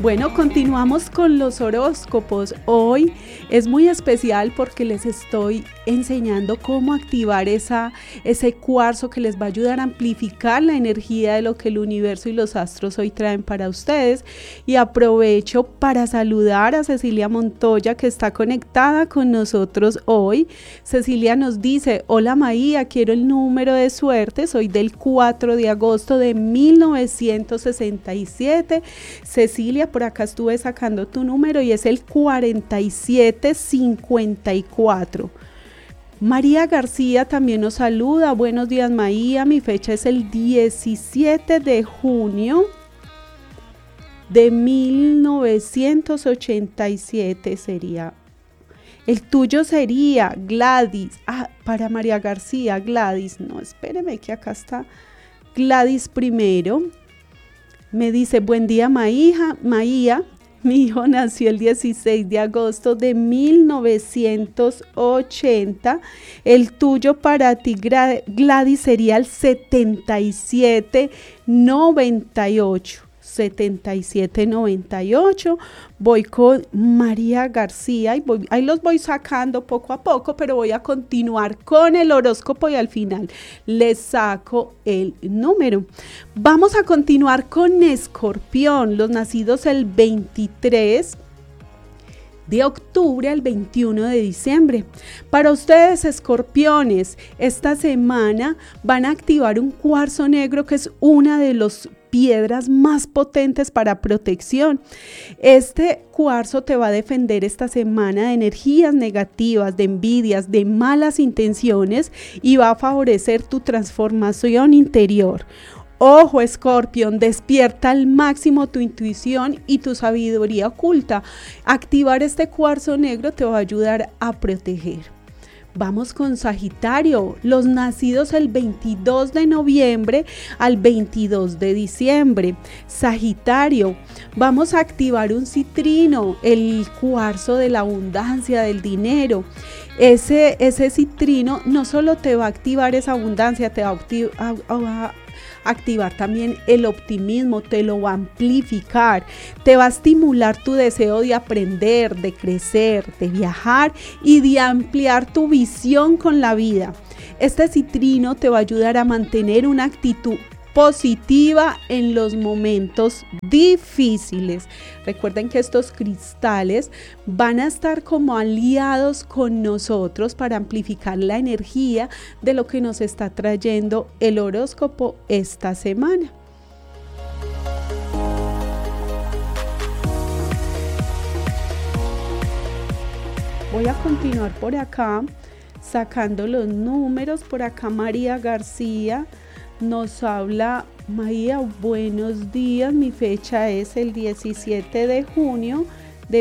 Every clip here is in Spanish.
Bueno, continuamos con los horóscopos. Hoy es muy especial porque les estoy enseñando cómo activar ese cuarzo que les va a ayudar a amplificar la energía de lo que el universo y los astros hoy traen para ustedes. Y aprovecho para saludar a Cecilia Montoya, que está conectada con nosotros hoy. Cecilia nos dice: hola Maía, quiero el número de suerte, soy del 4 de agosto de 1967. Cecilia, por acá estuve sacando tu número y es el 4754. María García también nos saluda. Buenos días Maía, mi fecha es el 17 de junio de 1987 sería. El tuyo sería Gladys. Para María García, Gladys. No, espéreme que acá está Gladys primero. Me dice: buen día Maía. Mi hijo nació el 16 de agosto de 1980. El tuyo para ti, Gladys, sería el 7798. 7798. Voy con María García y ahí los voy sacando poco a poco, pero voy a continuar con el horóscopo y al final les saco el número. Vamos a continuar con Escorpión, los nacidos el 23 de octubre al 21 de diciembre. Para ustedes, escorpiones, esta semana van a activar un cuarzo negro que es una de las piedras más potentes para protección. Este cuarzo te va a defender esta semana de energías negativas, de envidias, de malas intenciones y va a favorecer tu transformación interior. Ojo, Escorpión, despierta al máximo tu intuición y tu sabiduría oculta. Activar este cuarzo negro te va a ayudar a proteger. Vamos con Sagitario, los nacidos el 22 de noviembre al 22 de diciembre. Sagitario, vamos a activar un citrino, el cuarzo de la abundancia, del dinero. Ese citrino no solo te va a activar esa abundancia, te va a activar también el optimismo, te lo va a amplificar, te va a estimular tu deseo de aprender, de crecer, de viajar y de ampliar tu visión con la vida. Este citrino te va a ayudar a mantener una actitud positiva en los momentos difíciles. Recuerden que estos cristales van a estar como aliados con nosotros para amplificar la energía de lo que nos está trayendo el horóscopo esta semana. Voy a continuar por acá sacando los números. Por acá María García nos habla: María, buenos días, mi fecha es el 17 de junio de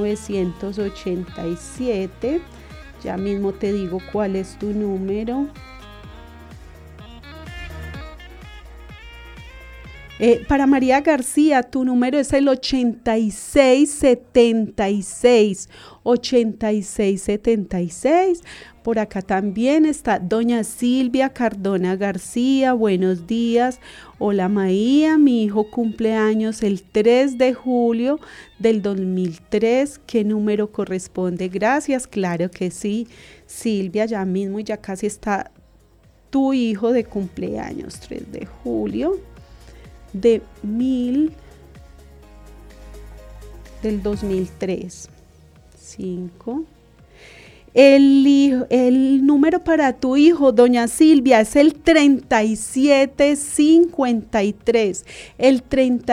1987. Ya mismo te digo cuál es tu número. Para María García, tu número es el 8676. 8676. Por acá también está doña Silvia Cardona García. Buenos días. Hola Maía, mi hijo cumple años el 3 de julio del 2003. ¿Qué número corresponde? Gracias. Claro que sí, Silvia, ya mismo ya casi está tu hijo de cumpleaños. 3 de julio del 2003. 5. El número para tu hijo, doña Silvia, es el 3753. El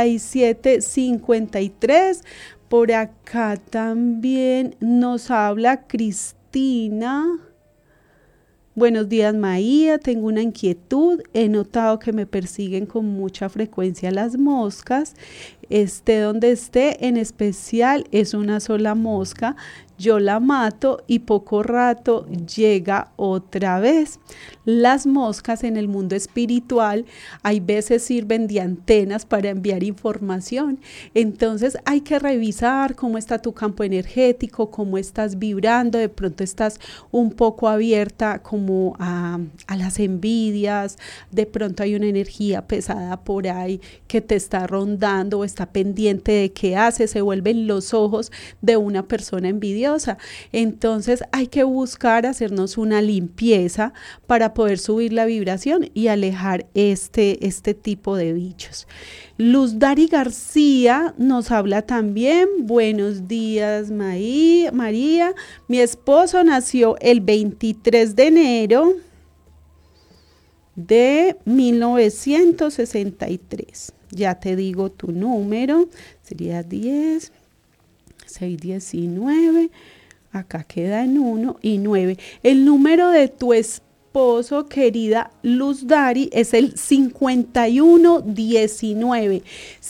3753. Por acá también nos habla Cristina. Buenos días Maía, tengo una inquietud. He notado que me persiguen con mucha frecuencia las moscas. Donde esté, en especial es una sola mosca. yo la mato y poco rato llega otra vez. Las moscas en el mundo espiritual hay veces sirven de antenas para enviar información. Entonces hay que revisar cómo está tu campo energético, cómo estás vibrando. De pronto estás un poco abierta como a las envidias, de pronto hay una energía pesada por ahí que te está rondando o está pendiente de qué haces, se vuelven los ojos de una persona envidiosa. Entonces hay que buscar hacernos una limpieza para poder subir la vibración y alejar este tipo de bichos. Luz Dari García nos habla también. Buenos días, María. Mi esposo nació el 23 de enero de 1963. Ya te digo tu número, sería 10, 6, 19, acá queda en 1 y 9. El número de tu esposo, querida Luz Dari, es el 5119.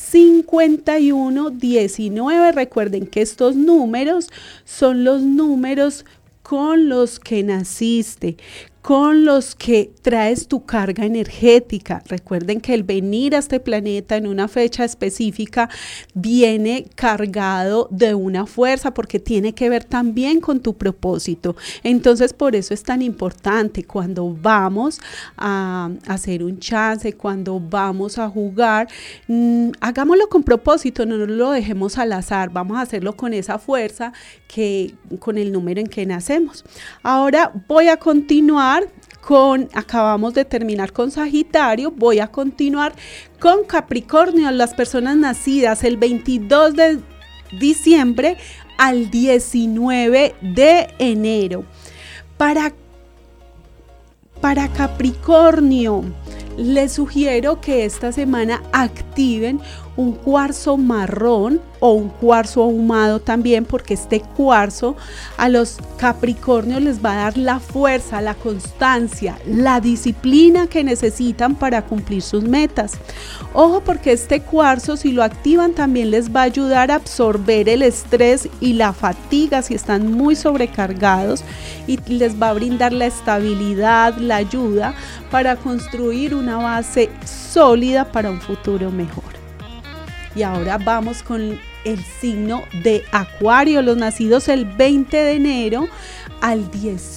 5119, recuerden que estos números son los números con los que naciste, con los que traes tu carga energética. Recuerden que el venir a este planeta en una fecha específica viene cargado de una fuerza porque tiene que ver también con tu propósito. Entonces, por eso es tan importante cuando vamos a hacer un chance, cuando vamos a jugar, hagámoslo con propósito, no lo dejemos al azar, vamos a hacerlo con esa fuerza con el número en que nacemos. Ahora voy a continuar acabamos de terminar con Sagitario, voy a continuar con Capricornio, las personas nacidas el 22 de diciembre al 19 de enero. Para Capricornio, les sugiero que esta semana activen un cuarzo marrón o un cuarzo ahumado también, porque este cuarzo a los Capricornios les va a dar la fuerza, la constancia, la disciplina que necesitan para cumplir sus metas. Ojo, porque este cuarzo, si lo activan, también les va a ayudar a absorber el estrés y la fatiga si están muy sobrecargados, y les va a brindar la estabilidad, la ayuda para construir una base sólida para un futuro mejor. Y ahora vamos con el signo de Acuario, los nacidos el 20 de enero al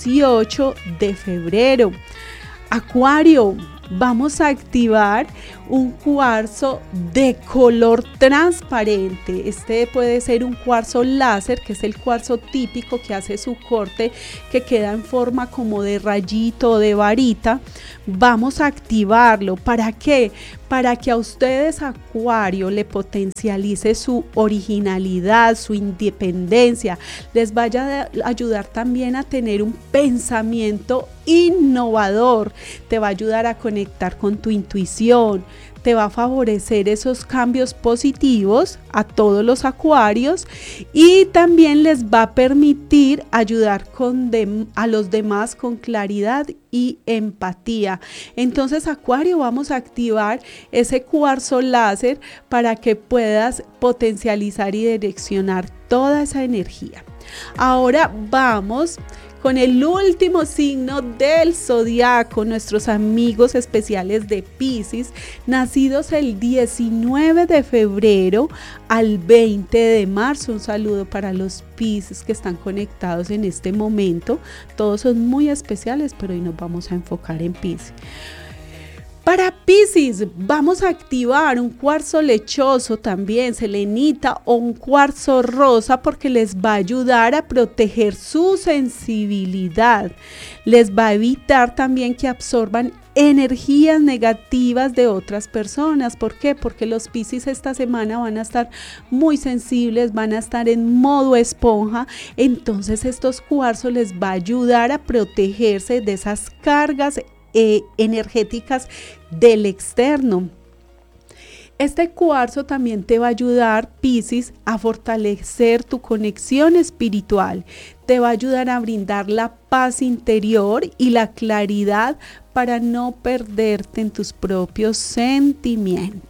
18 de febrero. Acuario, vamos a activar un cuarzo de color transparente. Este puede ser un cuarzo láser, que es el cuarzo típico que hace su corte, que queda en forma como de rayito o de varita. Vamos a activarlo. ¿Para qué? Para que a ustedes, Acuario, le potencialice su originalidad, su independencia. Les vaya a ayudar también a tener un pensamiento innovador. Te va a ayudar a conectar con tu intuición. Te va a favorecer esos cambios positivos a todos los acuarios, y también les va a permitir ayudar a los demás con claridad y empatía. Entonces, Acuario, vamos a activar ese cuarzo láser para que puedas potencializar y direccionar toda esa energía. Ahora vamos con el último signo del zodiaco, nuestros amigos especiales de Piscis, nacidos el 19 de febrero al 20 de marzo. Un saludo para los Piscis que están conectados en este momento. Todos son muy especiales, pero hoy nos vamos a enfocar en Piscis. Para Piscis, vamos a activar un cuarzo lechoso también, selenita, o un cuarzo rosa, porque les va a ayudar a proteger su sensibilidad. Les va a evitar también que absorban energías negativas de otras personas. ¿Por qué? Porque los Piscis esta semana van a estar muy sensibles, van a estar en modo esponja. Entonces estos cuarzos les va a ayudar a protegerse de esas cargas energéticas del externo. Este cuarzo también te va a ayudar, Piscis, a fortalecer tu conexión espiritual. Te va a ayudar a brindar la paz interior y la claridad para no perderte en tus propios sentimientos.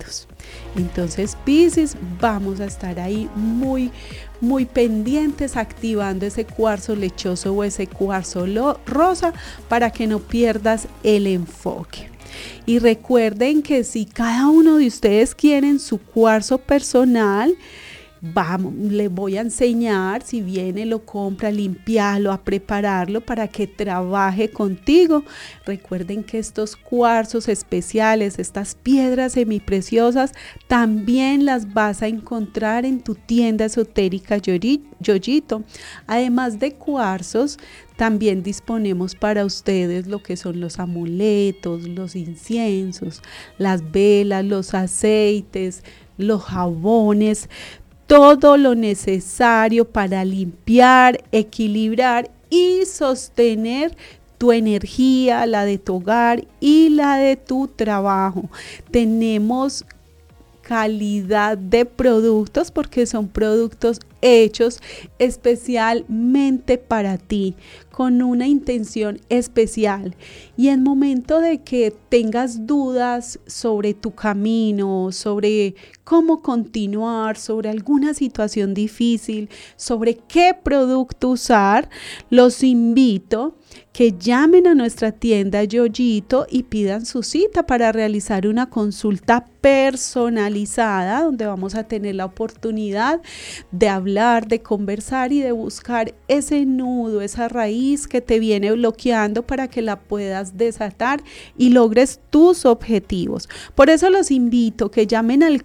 Entonces, Piscis, vamos a estar ahí muy pendientes, activando ese cuarzo lechoso o ese cuarzo rosa para que no pierdas el enfoque. Y recuerden que si cada uno de ustedes quieren su cuarzo personal, le voy a enseñar, si viene, lo compra, a limpiarlo, a prepararlo para que trabaje contigo. Recuerden que estos cuarzos especiales, estas piedras semipreciosas, también las vas a encontrar en tu tienda esotérica Yoyito. Además de cuarzos, también disponemos para ustedes lo que son los amuletos, los inciensos, las velas, los aceites, los jabones, todo lo necesario para limpiar, equilibrar y sostener tu energía, la de tu hogar y la de tu trabajo. Tenemos calidad de productos porque son productos hechos especialmente para ti, con una intención especial. Y en momento de que tengas dudas sobre tu camino, sobre cómo continuar, sobre alguna situación difícil, sobre qué producto usar, los invito que llamen a nuestra tienda Yoyito y pidan su cita para realizar una consulta personalizada, donde vamos a tener la oportunidad de hablar, de conversar y de buscar ese nudo, esa raíz que te viene bloqueando para que la puedas desatar y logres tus objetivos. Por eso los invito que llamen al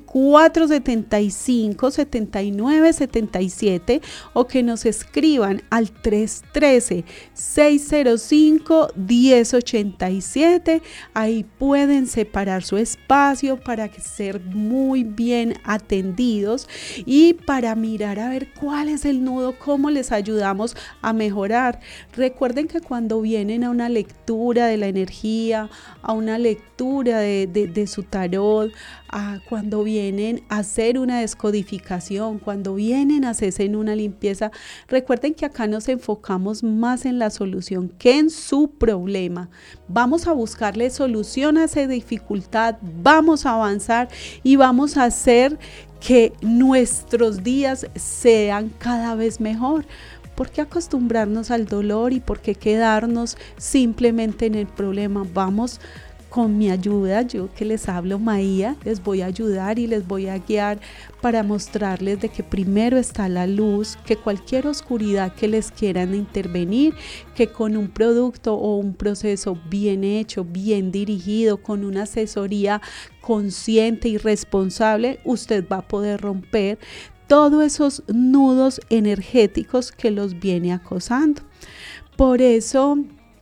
475-7977 o que nos escriban al 313-605-1087. Ahí pueden separar su espacio para ser muy bien atendidos y para mirar a ver cuál es el nudo, cómo les ayudamos a mejorar. Recuerden que cuando vienen a una lectura de la energía, a una lectura de su tarot, cuando vienen a hacer una descodificación, cuando vienen a hacerse una limpieza, recuerden que acá nos enfocamos más en la solución que en su problema. Vamos a buscarle solución a esa dificultad, vamos a avanzar y vamos a hacer que nuestros días sean cada vez mejor. ¿Por qué acostumbrarnos al dolor y por qué quedarnos simplemente en el problema? Vamos con mi ayuda, yo que les hablo, Maía, les voy a ayudar y les voy a guiar para mostrarles de que primero está la luz, que cualquier oscuridad que les quieran intervenir, que con un producto o un proceso bien hecho, bien dirigido, con una asesoría consciente y responsable, usted va a poder romper todos esos nudos energéticos que los viene acosando. Por eso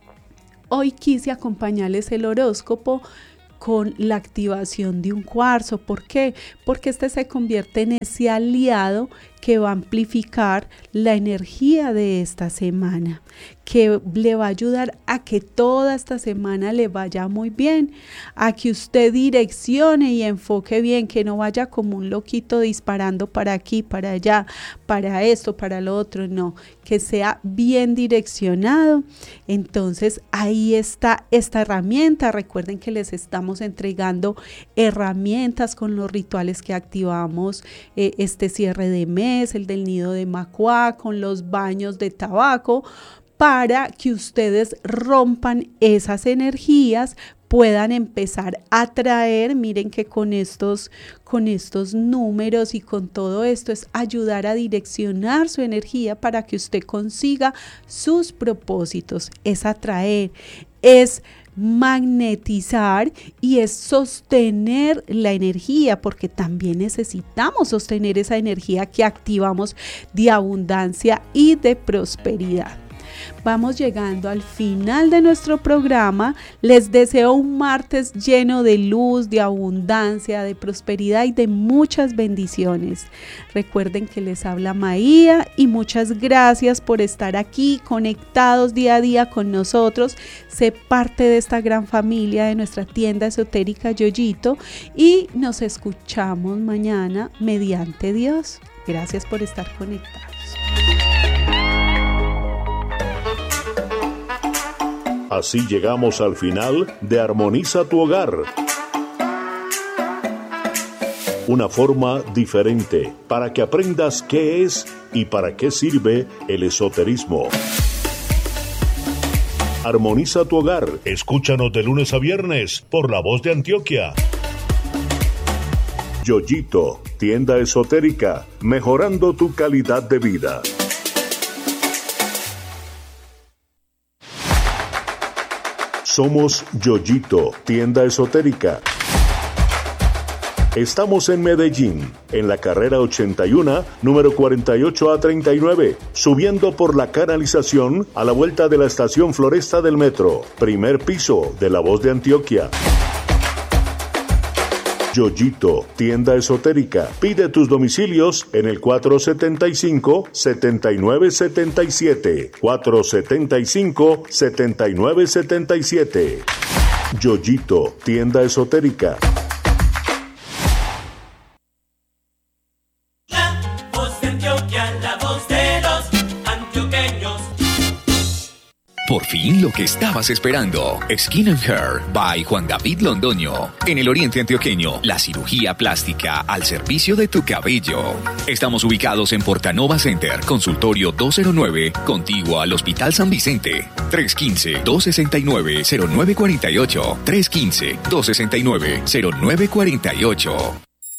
hoy quise acompañarles el horóscopo con la activación de un cuarzo. ¿Por qué? Porque este se convierte en ese aliado que va a amplificar la energía de esta semana, que le va a ayudar a que toda esta semana le vaya muy bien, a que usted direccione y enfoque bien, que no vaya como un loquito disparando para aquí, para allá, para esto, para lo otro, no, que sea bien direccionado. Entonces ahí está esta herramienta. Recuerden que les estamos entregando herramientas con los rituales que activamos este cierre de mes, el del nido de Macuá, con los baños de tabaco, para que ustedes rompan esas energías, puedan empezar a traer. Miren que con estos números y con todo esto es ayudar a direccionar su energía para que usted consiga sus propósitos, es atraer, es magnetizar y es sostener la energía, porque también necesitamos sostener esa energía que activamos de abundancia y de prosperidad. Vamos llegando al final de nuestro programa. Les deseo un martes lleno de luz, de abundancia, de prosperidad y de muchas bendiciones. Recuerden que les habla Maía y muchas gracias por estar aquí conectados día a día con nosotros. Sé parte de esta gran familia de nuestra tienda esotérica Yoyito y nos escuchamos mañana mediante Dios. Gracias por estar conectados. Así llegamos al final de Armoniza tu Hogar. una forma diferente para que aprendas qué es y para qué sirve el esoterismo. Armoniza tu hogar. Escúchanos de lunes a viernes por La Voz de Antioquia. Yoyito, tienda esotérica, mejorando tu calidad de vida. Somos Yoyito, tienda esotérica. Estamos en Medellín, en la carrera 81, número 48A39, subiendo por la canalización a la vuelta de la estación Floresta del Metro, primer piso de La Voz de Antioquia. Yoyito, tienda esotérica. Pide tus domicilios en el 475-7977. 475-7977. Yoyito, tienda esotérica. La Voz de Antioquia, la voz de los antioqueños. Por fin lo que estabas esperando. Skin and Hair by Juan David Londoño. En el oriente antioqueño, la cirugía plástica al servicio de tu cabello. Estamos ubicados en Portanova Center, consultorio 209, contiguo al Hospital San Vicente. 315-269-0948. 315-269-0948.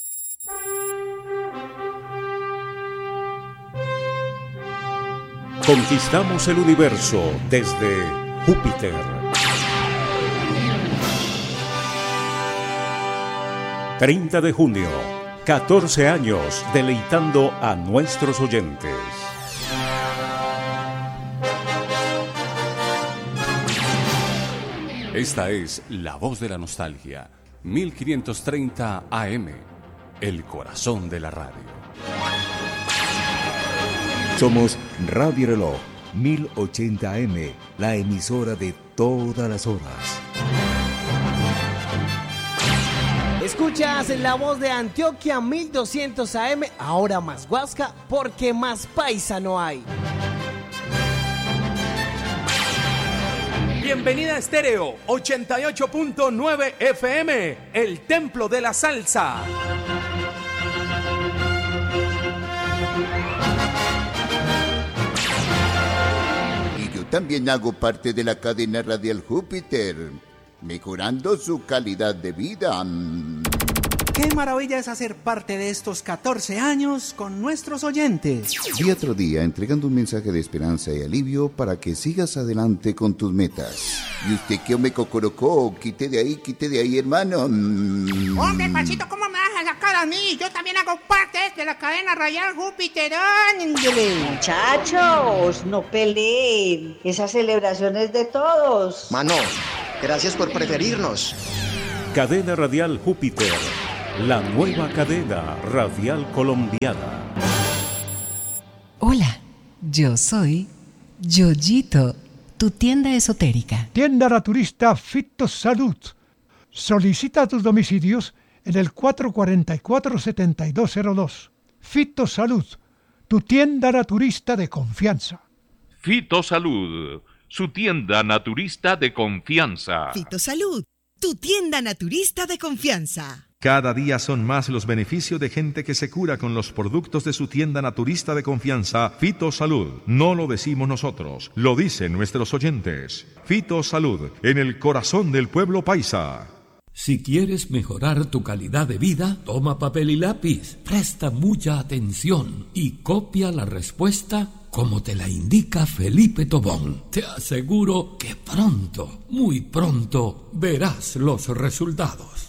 Conquistamos el universo desde Júpiter. ...30 de junio... 14 años deleitando a nuestros oyentes. Esta es La Voz de la Nostalgia... 1530 AM... el corazón de la radio. Somos Radio Reloj 1080 AM, la emisora de todas las horas. Escuchas La Voz de Antioquia 1200 AM, ahora más Huasca, porque más paisa no hay. Bienvenida a Estéreo 88.9 FM, el templo de la salsa. También hago parte de la cadena radial Júpiter, mejorando su calidad de vida. Qué maravilla es hacer parte de estos 14 años con nuestros oyentes. Día tras día entregando un mensaje de esperanza y alivio para que sigas adelante con tus metas. ¿Y usted qué me cocorocó? Quite de ahí, hermano. Hombre, Pachito, ¿cómo me vas a sacar a mí? Yo también hago parte de la cadena radial Júpiter. Muchachos, no peleen. Esa celebración es de todos. Mano, gracias por preferirnos. Cadena Radial Júpiter, la nueva cadena radial colombiana. Hola, yo soy Yoyito, tu tienda esotérica. Tienda naturista Fitosalud. Solicita tus domicilios en el 444-7202. Fitosalud, tu tienda naturista de confianza. Fitosalud, su tienda naturista de confianza. Fitosalud, tu tienda naturista de confianza. Cada día son más los beneficios de gente que se cura con los productos de su tienda naturista de confianza, Fitosalud. No lo decimos nosotros, lo dicen nuestros oyentes. Fitosalud, en el corazón del pueblo paisa. Si quieres mejorar tu calidad de vida, toma papel y lápiz, presta mucha atención y copia la respuesta como te la indica Felipe Tobón. Te aseguro que pronto, muy pronto, verás los resultados.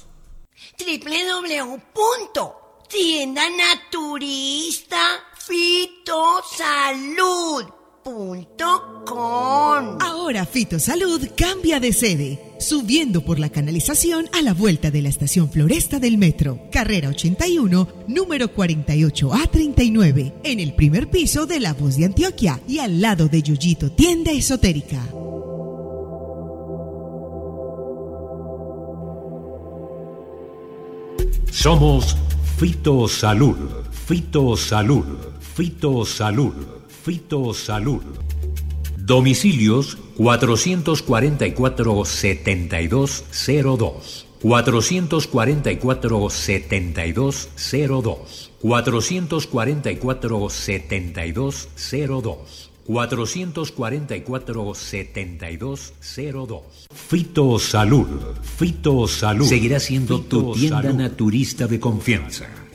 www.tiendanaturistasfitosalud.com. Ahora Fitosalud cambia de sede, subiendo por la canalización a la vuelta de la estación Floresta del Metro, carrera 81, número 48A39, en el primer piso de La Voz de Antioquia y al lado de Yoyito, tienda esotérica. Somos Fitosalud, Fitosalud, Fitosalud, Fitosalud. Domicilios 444-7202. 444-7202. 444-7202. 444-7202. Fito Salud. Fito Salud. Seguirá siendo tu tienda naturista de confianza.